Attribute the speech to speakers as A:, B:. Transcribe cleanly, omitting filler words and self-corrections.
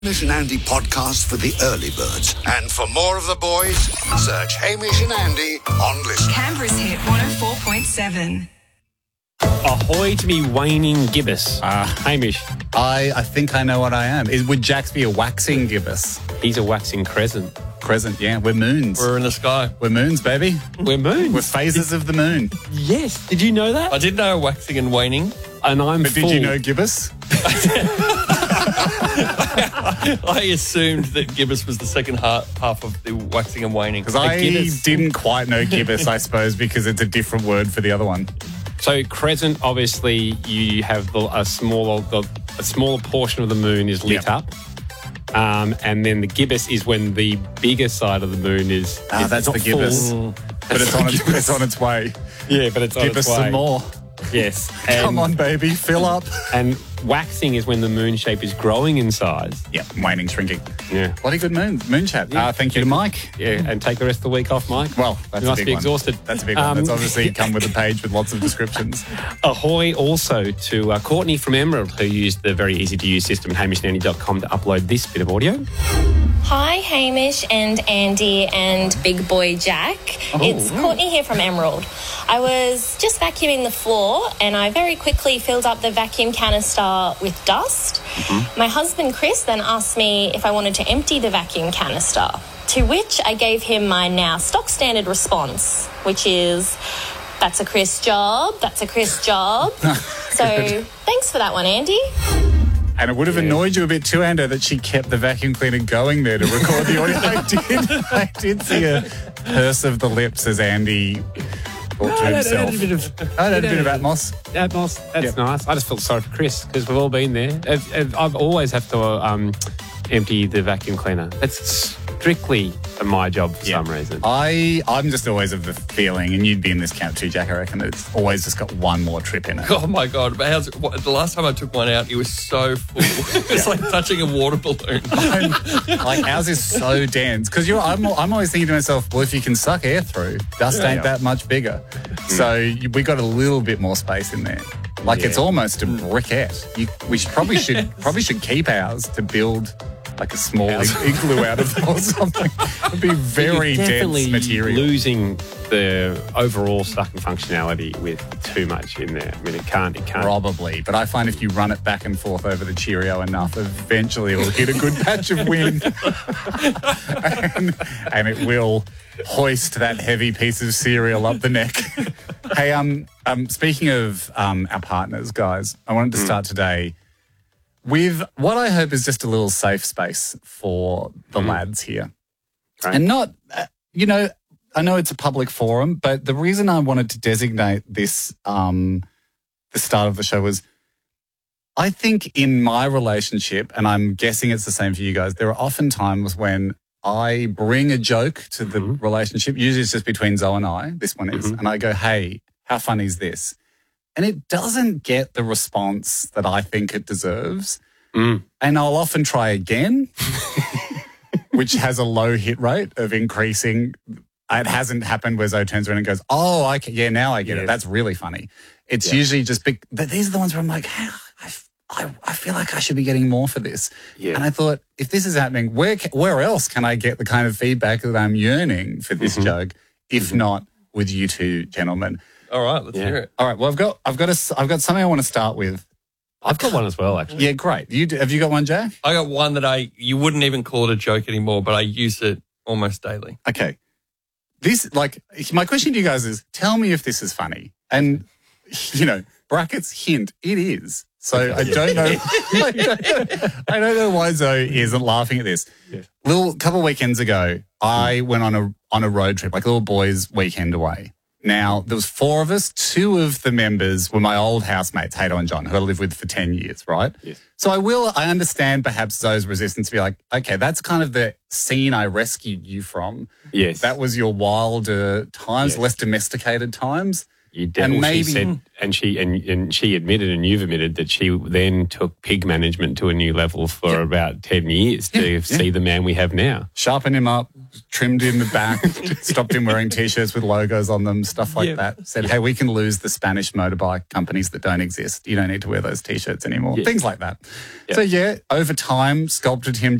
A: Hamish and Andy podcast for the early birds. And for more of the boys, search Hamish and Andy on Listen.
B: Canberra's hit 104.7.
C: Ahoy to me waning gibbous. Hamish.
D: I think I know what I am. Would Jax be a waxing gibbous?
C: He's a waxing crescent.
D: Crescent, yeah. We're moons.
E: We're in the sky.
D: We're moons, baby.
C: We're moons.
D: We're phases of the moon.
C: Yes. Did you know that?
E: I did know waxing and waning.
C: And I'm
D: But
C: full.
D: did you know gibbous?
E: I assumed that gibbous was the second half of the waxing and waning.
D: Because I
C: gibbous.
D: didn't quite know gibbous, I suppose, because it's a different word for the other one.
C: So crescent, obviously, you have a smaller portion of the moon is lit
D: Yep.
C: up. And then the gibbous is when the bigger side of the moon is
D: That's
C: not
D: the gibbous.
C: full.
D: But it's on its way.
C: Yeah, but it's on
D: Give us
C: its way.
D: some more.
C: Yes.
D: Come on, baby. Fill up.
C: And waxing is when the moon shape is growing in size.
D: Yeah, waning, shrinking.
C: Yeah.
D: Bloody good moon chat.
C: Yeah.
D: Thank you to Mike.
C: Yeah, and take the rest of the week off, Mike.
D: Well, that's
C: you
D: a
C: must
D: big
C: be
D: one.
C: exhausted.
D: That's a big one. That's obviously come with a page with lots of descriptions.
C: Ahoy also to Courtney from Emerald, who used the very easy-to-use system at hamishandandy.com to upload this bit of audio.
F: Hi, Hamish and Andy and Big Boy Jack. It's Courtney here from Emerald. I was just vacuuming the floor and I very quickly filled up the vacuum canister with dust. My husband Chris then asked me if I wanted to empty the vacuum canister, to which I gave him my now stock standard response, which is, "That's a Chris job, that's a Chris job." So thanks for that one, Andy.
D: And it would have annoyed you a bit too, Ando, that she kept the vacuum cleaner going there to record the audio. I did see a purse of the lips as Andy thought to himself.
C: a bit of
D: Atmos.
C: Atmos. That's
D: Yep.
C: nice. I just felt sorry for Chris because we've all been there. I've always have to empty the vacuum cleaner. It's strictly my job for some reason.
D: I'm just always of the feeling, and you'd be in this camp too, Jack, I reckon, that it's always just got one more trip in it.
E: Oh my God. But the last time I took one out, it was so full. It's like touching a water balloon.
D: Like ours is so dense. Because I'm always thinking to myself, well, if you can suck air through, dust ain't that much bigger. So we got a little bit more space in there. Like it's almost a briquette. We probably should keep ours to build like a small igloo out of or something. It'd be very
C: You're definitely
D: dense material.
C: losing the overall sucking functionality with too much in there. I mean, it can't.
D: Probably, but I find if you run it back and forth over the Cheerio enough, eventually it'll hit a good patch of wind, and it will hoist that heavy piece of cereal up the neck. Hey, speaking of our partners, guys, I wanted to start today with what I hope is just a little safe space for the lads here, and not, I know it's a public forum, but the reason I wanted to designate this, the start of the show was, I think in my relationship, and I'm guessing it's the same for you guys, there are often times when I bring a joke to the relationship, usually it's just between Zoe and I, this one is, and I go, hey, how funny is this? And it doesn't get the response that I think it deserves. And I'll often try again, which has a low hit rate of increasing. It hasn't happened where Zoe turns around and goes, oh, now I get it. That's really funny. It's usually just big. But these are the ones where I'm like, hey, I feel like I should be getting more for this. Yeah. And I thought, if this is happening, where else can I get the kind of feedback that I'm yearning for this joke, if not with you two gentlemen?
E: All right, let's hear it.
D: All right, well, I've got something I want to start with.
C: I've got one as well, actually.
D: Yeah, great. Have you got one, Jack?
E: I got one that you wouldn't even call it a joke anymore, but I use it almost daily.
D: Okay. My question to you guys is, tell me if this is funny. And, brackets, hint, it is. So I don't know. I don't know why Zoe isn't laughing at this. Yeah. Couple of weekends ago, I went on a road trip, like a little boys' weekend away. Now, there was 4 of us. 2 of the members were my old housemates, Hato and John, who I lived with for 10 years, right? Yes. So I understand perhaps Zoe's resistance to be like, okay, that's kind of the scene I rescued you from. Yes. That was your wilder times, less domesticated times.
C: You definitely said, and she admitted, and you've admitted, that she then took pig management to a new level for about 10 years to see the man we have now.
D: Sharpen him up, trimmed in the back, stopped him wearing T-shirts with logos on them, stuff like that. Said, hey, we can lose the Spanish motorbike companies that don't exist. You don't need to wear those T-shirts anymore. Things like that. So, over time, sculpted him